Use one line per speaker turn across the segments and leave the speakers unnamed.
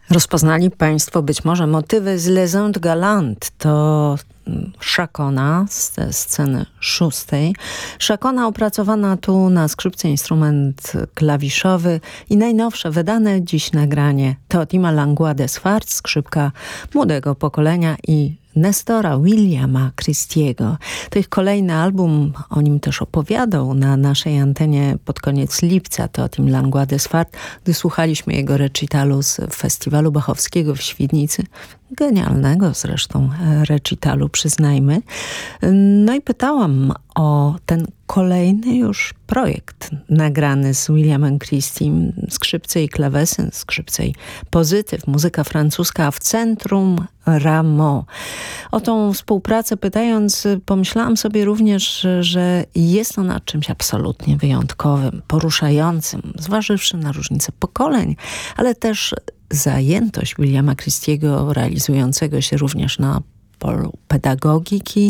Rozpoznali Państwo być może motywy z Les Indes Galantes. To szakona z sceny 6. Szakona opracowana tu na skrzypce, instrument klawiszowy i najnowsze wydane dziś nagranie Teotima Langlois Desfarges, skrzypka młodego pokolenia i Nestora Williama Christiego. To ich kolejny album, o nim też opowiadał na naszej antenie pod koniec lipca Teotim Langlois Desfarges, gdy słuchaliśmy jego recitalu z Festiwalu Bachowskiego w Świdnicy. Genialnego zresztą recitalu, przyznajmy. No i pytałam o ten kolejny już projekt nagrany z Williamem Christiem, skrzypce i klawesyn, skrzypce i pozytyw, muzyka francuska, a w centrum Rameau. O tą współpracę pytając, pomyślałam sobie również, że jest ona czymś absolutnie wyjątkowym, poruszającym, zważywszy na różnicę pokoleń, ale też zajętość Williama Christiego, realizującego się również na polu pedagogiki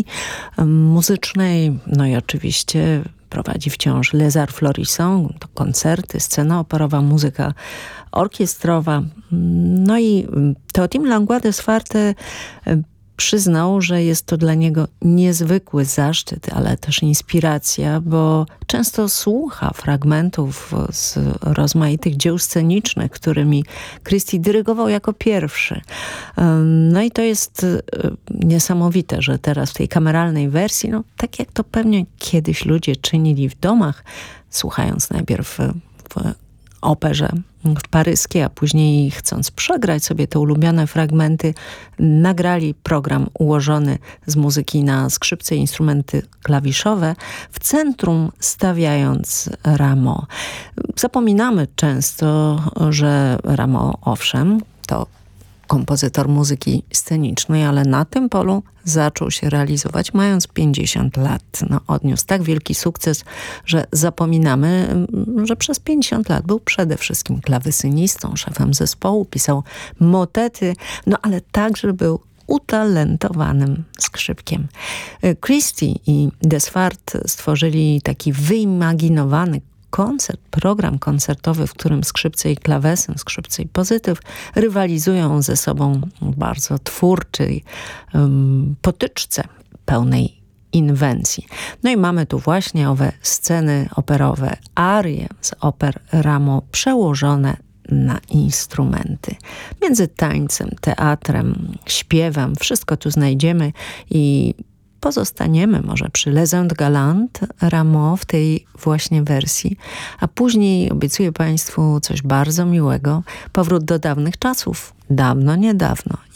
muzycznej, no i oczywiście prowadzi wciąż Les Arts Florissants, to koncerty, scena operowa, muzyka orkiestrowa. No i Teotim Langlois Desfarges przyznał, że jest to dla niego niezwykły zaszczyt, ale też inspiracja, bo często słucha fragmentów z rozmaitych dzieł scenicznych, którymi Christie dyrygował jako pierwszy. No i to jest niesamowite, że teraz w tej kameralnej wersji, no tak jak to pewnie kiedyś ludzie czynili w domach, słuchając najpierw w operze w paryskiej, a później chcąc przegrać sobie te ulubione fragmenty, nagrali program ułożony z muzyki na skrzypce i instrumenty klawiszowe, w centrum stawiając Rameau. Zapominamy często, że Rameau, owszem, to kompozytor muzyki scenicznej, ale na tym polu zaczął się realizować mając 50 lat. No, odniósł tak wielki sukces, że zapominamy, że przez 50 lat był przede wszystkim klawesynistą, szefem zespołu, pisał motety, no ale także był utalentowanym skrzypkiem. Christie i Desfarges stworzyli taki wyimaginowany program koncertowy, w którym skrzypce i klawesyn, skrzypce i pozytyw rywalizują ze sobą w bardzo twórczej potyczce pełnej inwencji. No i mamy tu właśnie owe sceny operowe, arie z oper Rameau przełożone na instrumenty. Między tańcem, teatrem, śpiewem, wszystko tu znajdziemy i pozostaniemy może przy Les Indes Galantes Rameau w tej właśnie wersji, a później obiecuję Państwu coś bardzo miłego, powrót do dawnych czasów, dawno, niedawno